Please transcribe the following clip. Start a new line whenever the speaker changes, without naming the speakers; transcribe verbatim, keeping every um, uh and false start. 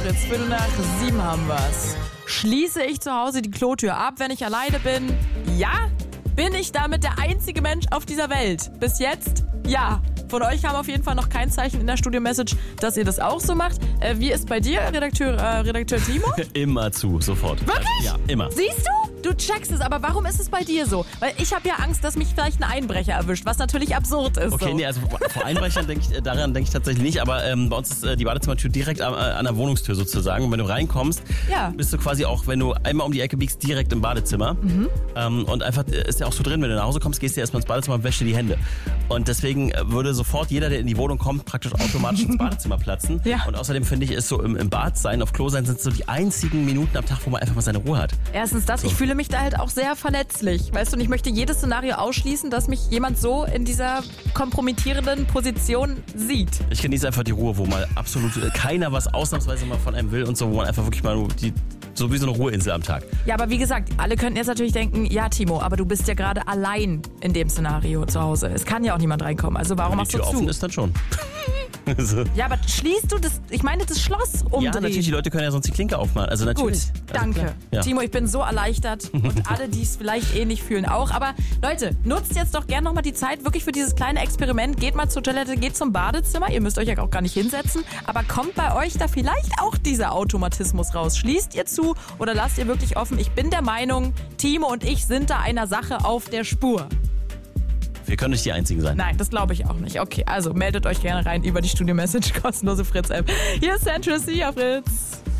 Fritz. Viertel nach sieben haben wir's. Schließe ich zu Hause die Klotür ab, wenn ich alleine bin? Ja? Bin ich damit der einzige Mensch auf dieser Welt? Bis jetzt? Ja. Von euch kam auf jeden Fall noch kein Zeichen in der Studio-Message, dass ihr das auch so macht. Äh, wie ist bei dir, Redakteur, äh, Redakteur Timo?
Immer zu, sofort.
Wirklich?
Ja, immer.
Siehst du? Du checkst es, aber warum ist es bei dir so? Weil ich habe ja Angst, dass mich vielleicht ein Einbrecher erwischt, was natürlich absurd ist.
Okay,
so.
nee, also vor Einbrechern denk ich, daran denke ich tatsächlich nicht, aber ähm, bei uns ist äh, die Badezimmertür direkt an, an der Wohnungstür sozusagen. Und wenn du reinkommst,
Ja.
bist du quasi auch, wenn du einmal um die Ecke biegst, direkt im Badezimmer. Mhm. Ähm, und einfach äh, ist ja auch so drin, wenn du nach Hause kommst, gehst du erstmal ins Badezimmer und wäschst dir die Hände. Und deswegen äh, würde sofort jeder, der in die Wohnung kommt, praktisch automatisch ins Badezimmer platzen.
Ja.
Und außerdem finde ich, ist so im, im Bad sein, auf Klo sein, sind so die einzigen Minuten am Tag, wo man einfach mal seine Ruhe hat.
Erstens das,
So.
ich fühle mich da halt auch sehr verletzlich. Weißt du, und ich möchte jedes Szenario ausschließen, dass mich jemand so in dieser kompromittierenden Position sieht.
Ich genieße einfach die Ruhe, wo mal absolut keiner was ausnahmsweise mal von einem will und so, wo man einfach wirklich mal die, so wie so eine Ruheinsel am Tag.
Ja, aber wie gesagt, alle könnten jetzt natürlich denken, ja Timo, aber du bist ja gerade allein in dem Szenario zu Hause. Es kann ja auch niemand reinkommen, also warum
Wenn
machst
die
du
Tür
zu?
offen ist, dann schon. So.
Ja, aber schließt du das, ich meine das Schloss umdrehen.
Ja, natürlich, die Leute können ja sonst die Klinke aufmachen. Also
Gut,
natürlich. Also
danke.
klar. Ja.
Timo, ich bin so erleichtert und alle, die es vielleicht ähnlich fühlen, auch. Aber Leute, nutzt jetzt doch gerne nochmal die Zeit wirklich für dieses kleine Experiment. Geht mal zur Toilette, geht zum Badezimmer. Ihr müsst euch ja auch gar nicht hinsetzen. Aber kommt bei euch da vielleicht auch dieser Automatismus raus? Schließt ihr zu oder lasst ihr wirklich offen? Ich bin der Meinung, Timo und ich sind da einer Sache auf der Spur.
Wir können nicht die Einzigen sein.
Nein, das glaube ich auch nicht. Okay, also meldet euch gerne rein über die Studio-Message, kostenlose Fritz-App. Hier ist Central C, Fritz.